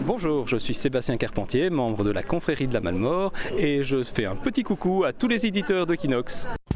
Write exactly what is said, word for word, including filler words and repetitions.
Bonjour, je suis Sébastien Carpentier, membre de la confrérie de la Malmort, et je fais un petit coucou à tous les éditeurs de Kinox.